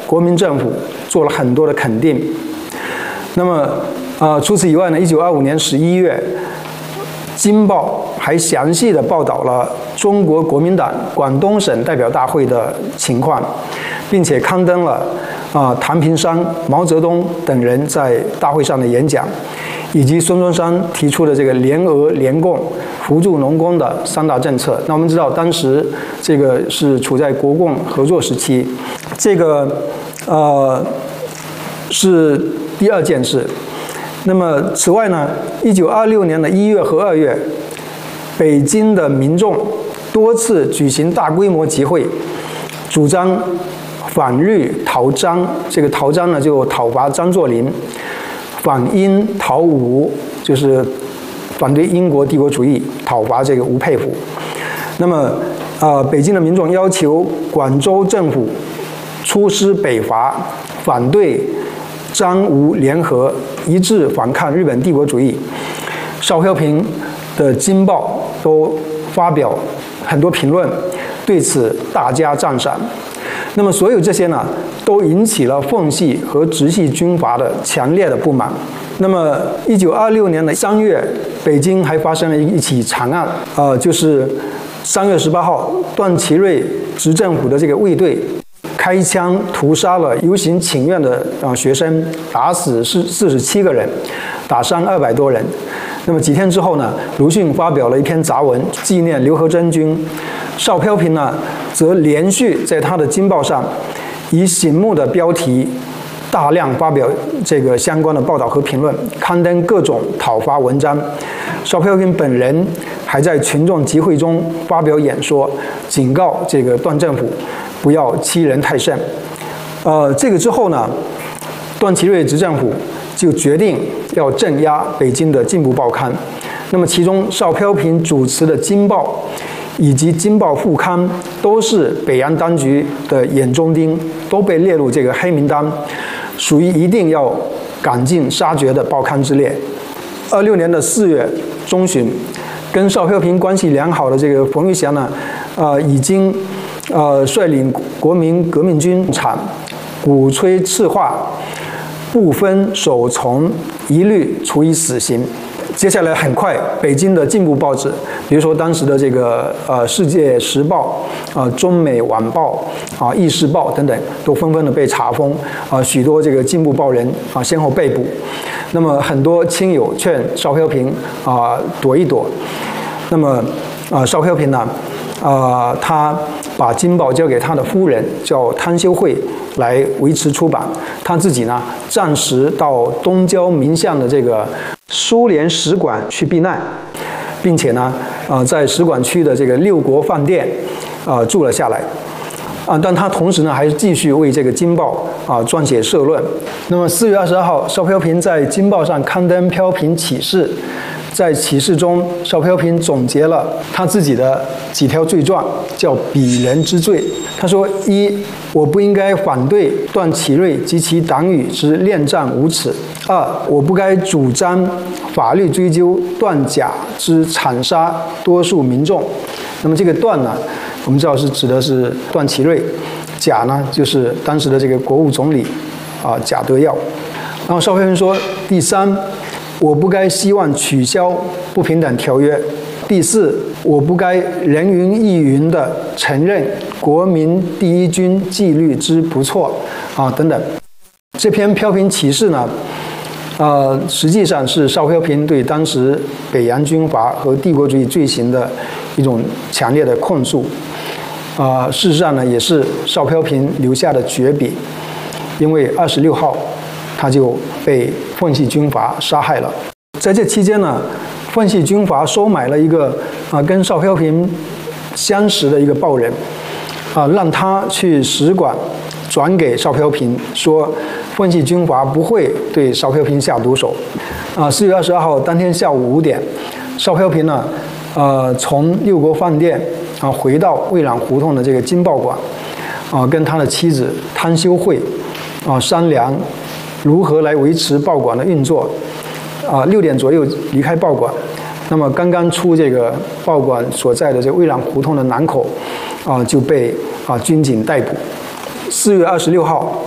国民政府做了很多的肯定。那么除此以外呢，1925年11月，《京报》还详细的报道了中国国民党广东省代表大会的情况，并且刊登了谭平山、毛泽东等人在大会上的演讲，以及孙中山提出的这个联俄联共、扶助农工的3大政策。那我们知道，当时这个是处在国共合作时期，这个是第二件事。那么此外呢，1926年的1月和2月，北京的民众多次举行大规模集会，主张反日讨张。这个讨张呢，就讨伐张作霖；反英讨吴，就是反对英国帝国主义，讨伐这个吴佩孚。那么北京的民众要求广州政府出师北伐，反对张吴联合，一致反抗日本帝国主义。邵飘萍的《京报》都发表很多评论，对此大加赞赏。那么所有这些呢，都引起了奉系和直系军阀的强烈的不满。那么1926年的3月，北京还发生了一起惨案，就是3月18号，段祺瑞执政府的这个卫队开枪屠杀了游行请愿的学生，打死47个人，打伤200多人。那么几天之后呢，鲁迅发表了一篇杂文纪念刘和珍君。邵飘萍呢，则连续在他的《京报》上以醒目的标题大量发表这个相关的报道和评论，刊登各种讨伐文章。邵飘萍本人还在群众集会中发表演说，警告这个段政府不要欺人太甚。这个之后呢，段祺瑞执政府就决定要镇压北京的进步报刊。那么其中邵飘萍主持的《京报》以及《京报》副刊都是北洋当局的眼中钉，都被列入这个黑名单，属于一定要赶尽杀绝的报刊之列。26年的4月中旬，跟邵飘萍关系良好的这个冯玉祥呢，已经率领国民革命军场鼓吹赤化，不分首从，一律处以死刑。接下来很快，北京的进步报纸，比如说当时的这个《世界时报》中美晚报》《议事报》等等，都纷纷的被查封，许多这个进步报人先后被捕。那么很多亲友劝邵飘萍躲一躲。那么邵飘萍呢，他把《京报》交给他的夫人叫汤修慧来维持出版，他自己呢暂时到东郊民巷的这个苏联使馆去避难，并且呢在使馆区的这个六国饭店住了下来。但他同时呢还是继续为这个《京报》撰写社论。那么4月22号，邵飘萍在《京报》上刊登飘萍启事。在启事中，邵飘萍总结了他自己的几条罪状，叫鄙人之罪。他说：一，我不应该反对段祺瑞及其党羽之恋战无耻；二，我不该主张法律追究段甲之惨杀多数民众。那么这个段呢，我们知道是指的是段祺瑞，甲呢就是当时的这个国务总理贾德耀。然后邵飘萍说：第三，我不该希望取消不平等条约；第四，我不该人云亦云地承认国民第一军纪律之不错等等。这篇飘萍启事呢，实际上是邵飘萍对当时北洋军阀和帝国主义罪行的一种强烈的控诉。事实上呢，也是邵飘萍留下的绝笔，因为26号他就被奉系军阀杀害了。在这期间呢，奉系军阀收买了一个跟邵飘萍相识的一个报人，让他去使馆转给邵飘萍，说奉系军阀不会对邵飘萍下毒手。4月22号当天下午5点，邵飘萍呢，从六国饭店回到蔚朗胡同的这个京报馆，跟他的妻子汤修慧商量如何来维持报馆的运作。6点左右离开报馆，那么刚刚出这个报馆所在的这个蔚朗胡同的南口，就被军警逮捕。4月26号，